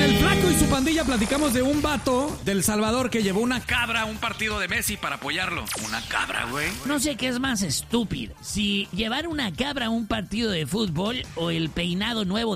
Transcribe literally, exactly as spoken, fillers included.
El Flaco y su pandilla platicamos de un vato del Salvador que llevó una cabra a un partido de Messi para apoyarlo. Una cabra, güey. No sé qué es más estúpido, si llevar una cabra a un partido de fútbol o el peinado nuevo